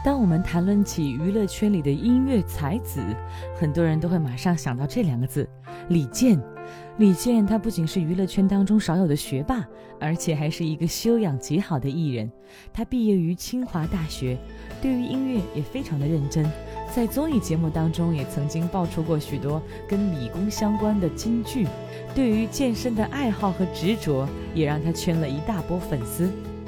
当我们谈论起娱乐圈里的音乐才子，很多人都会马上想到这两个字，李健。李健他不仅是娱乐圈当中少有的学霸，而且还是一个修养极好的艺人。他毕业于清华大学，对于音乐也非常的认真，在综艺节目当中也曾经爆出过许多跟理工相关的金句。对于健身的爱好和执着，也让他圈了一大波粉丝。